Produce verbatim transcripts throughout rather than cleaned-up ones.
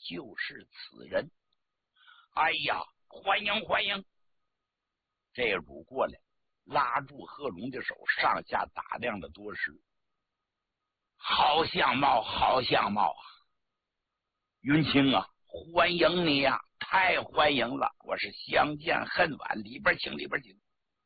就是此人。哎呀，欢迎欢迎！这主过来拉住贺龙的手，上下打量了多时。好相貌，好相貌啊！云清啊，欢迎你呀、啊！太欢迎了！我是相见恨晚，里边请，里边请。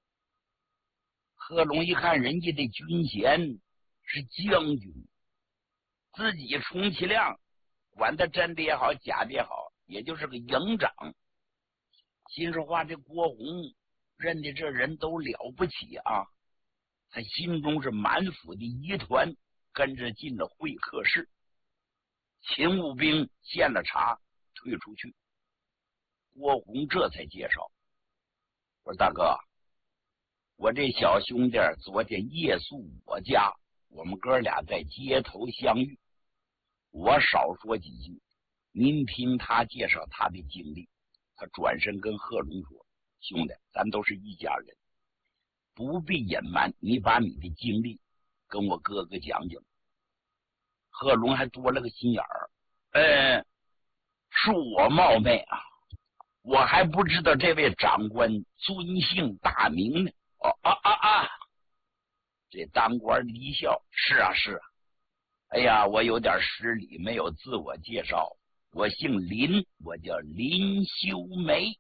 贺龙一看人家的军衔是将军，自己充其量管他真的也好，假的也好，也就是个营长。心说话，这郭洪认的这人都了不起啊！他心中是满腹的疑团，跟着进了会客室。勤务兵献了茶，退出去。郭洪这才介绍：“我说大哥，我这小兄弟昨天夜宿我家，我们哥俩在街头相遇。我少说几句，您听他介绍他的经历。”他转身跟贺龙说：“兄弟，咱都是一家人，不必隐瞒，你把你的经历跟我哥哥讲讲。”贺龙还多了个心眼儿，呃，恕我冒昧啊，我还不知道这位长官尊姓大名呢。哦啊啊啊！这当官的一笑：“是啊是啊，哎呀，我有点失礼，没有自我介绍。我姓林，我叫林修梅。”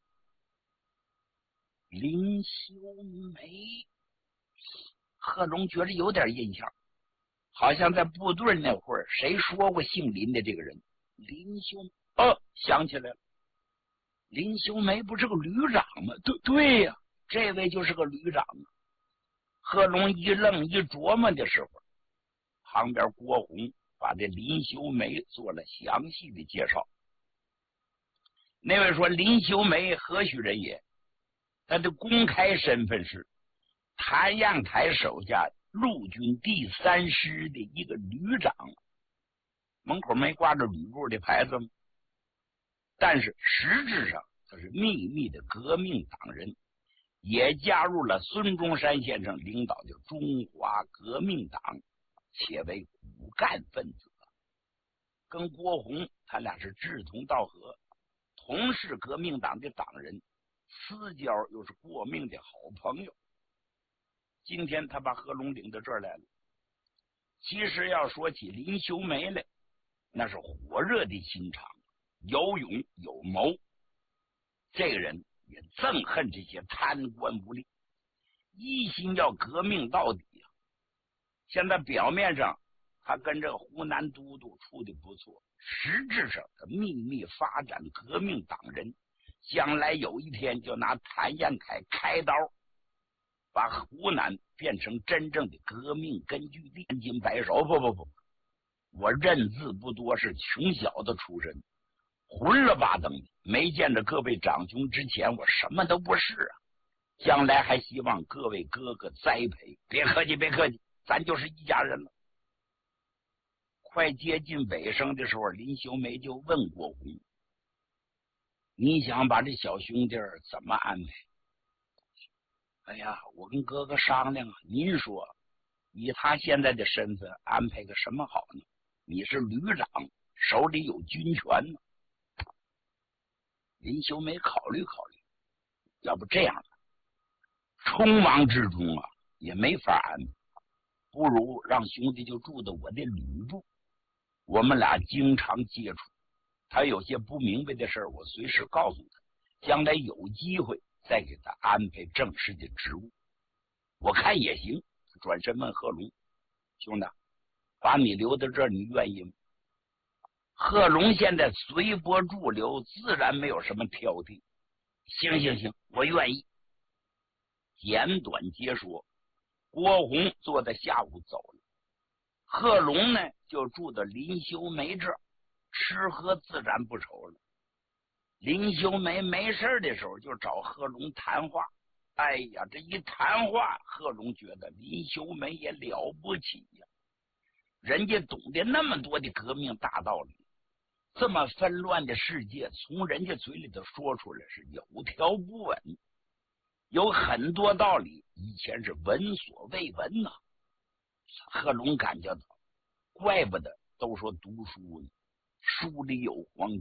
林修梅，贺龙觉着有点印象，好像在部队那会儿谁说过姓林的这个人。林修哦，想起来了，林修梅不是个旅长吗？对对呀、啊，这位就是个旅长啊。贺龙一愣一琢磨的时候，旁边郭洪把这林修梅做了详细的介绍。那位说：“林修梅何许人也？”他的公开身份是谭样台手下陆军第三师的一个旅长。门口没挂着旅部的牌子吗？但是实质上他是秘密的革命党人，也加入了孙中山先生领导的中华革命党，且为骨干分子。跟郭洪他俩是志同道合，同是革命党的党人，私交又是过命的好朋友。今天他把贺龙领到这儿来了。其实要说起林修梅来，那是火热的心肠，有勇有谋。这个人也憎恨这些贪官污吏，一心要革命到底啊！现在表面上他跟这个湖南都督处的不错，实质上他秘密发展革命党人，将来有一天就拿谭延闿开刀，把湖南变成真正的革命根据地。真金白手，不不不，我认字不多，是穷小子出身，混了吧登的，没见着各位长兄之前，我什么都不是啊。将来还希望各位哥哥栽培，别客气别客气，咱就是一家人了。快接近尾声的时候，林修梅就问郭洪：“你想把这小兄弟怎么安排？”“哎呀，我跟哥哥商量啊，您说以他现在的身份安排个什么好呢？你是旅长，手里有军权呢。”林修梅考虑考虑，要不这样吧，匆忙之中啊也没法安排，不如让兄弟就住到我的旅部，我们俩经常接触，他有些不明白的事儿，我随时告诉他，将来有机会再给他安排正式的职务，我看也行。转身问贺龙：“兄弟，把你留到这儿，你愿意吗？”贺龙现在随波逐流，自然没有什么挑剔。行行行，我愿意。简短结说，郭洪坐在下午走了，贺龙呢就住到林修梅这儿，吃喝自然不愁了。林修梅没事的时候就找贺龙谈话，哎呀，这一谈话，贺龙觉得林修梅也了不起呀，人家懂得那么多的革命大道理，这么纷乱的世界，从人家嘴里头说出来是有条不紊，有很多道理以前是闻所未闻呐、啊。贺龙感觉到，怪不得都说读书呢，书里有黄金。